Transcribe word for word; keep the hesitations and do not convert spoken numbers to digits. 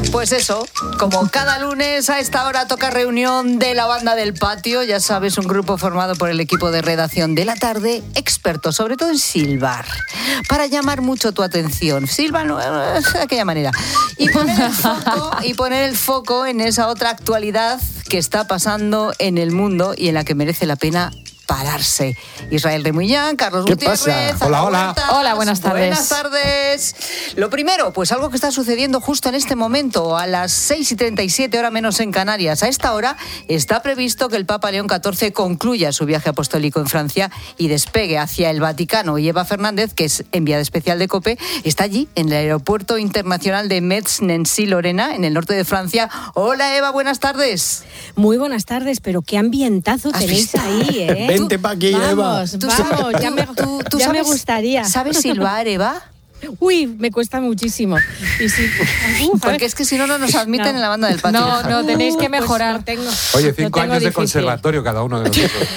Pues eso, como cada lunes a esta hora toca reunión de la banda del patio, ya sabes, un grupo formado por el equipo de redacción de La Tarde, expertos sobre todo en silbar, para llamar mucho tu atención. Silba no, de aquella manera. Y poner el foco, y poner el foco en esa otra actualidad que está pasando en el mundo y en la que merece la pena pararse. Israel Remullán, Carlos ¿Qué Gutiérrez. pasa? Hola, hola. Huertas. Hola, buenas tardes. Buenas tardes. Lo primero, pues algo que está sucediendo justo en este momento, a las seis y treinta y siete, hora menos en Canarias. A esta hora está previsto que el Papa León catorce concluya su viaje apostólico en Francia y despegue hacia el Vaticano. Y Eva Fernández, que es enviada especial de COPE, está allí, en el aeropuerto internacional de Metz-Nancy-Lorena, en el norte de Francia. Hola, Eva, buenas tardes. Muy buenas tardes, pero qué ambientazo tenéis visto? ahí, ¿eh? Vente pa' aquí, Eva. Vamos, vamos, ya me, Tú- tú ya sabes- me gustaría. ¿Sabes silbar, Eva? Uy, me cuesta muchísimo. Y sí, uf, Porque es que si no, no nos admiten No. en la banda del patio. No, no, tenéis que pues mejorar. lo tengo- Oye, lo cinco tengo años de difícil. conservatorio cada uno de nosotros.